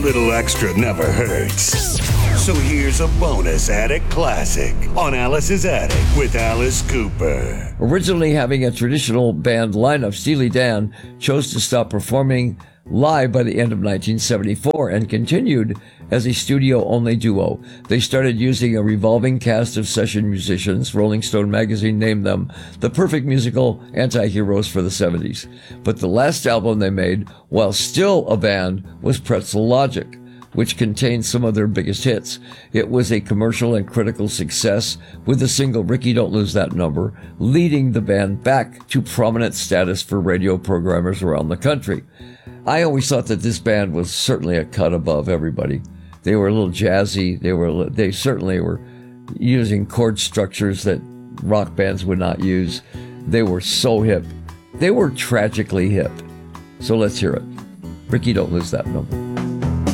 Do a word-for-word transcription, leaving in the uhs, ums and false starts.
little extra never hurts. So here's a bonus Attic Classic on Alice's Attic with Alice Cooper. Originally having a traditional band lineup, Steely Dan chose to stop performing live by the end of nineteen seventy-four and continued as a studio-only duo. They started using a revolving cast of session musicians. Rolling Stone magazine named them the perfect musical anti-heroes for the seventies. But the last album they made, while still a band, was Pretzel Logic, which contained some of their biggest hits. It was a commercial and critical success, with the single Ricky Don't Lose That Number leading the band back to prominent status for radio programmers around the country. I always thought that this band was certainly a cut above everybody. They were a little jazzy. They were, they certainly were using chord structures that rock bands would not use. They were so hip. They were tragically hip. So let's hear it. Ricky Don't Lose That Number.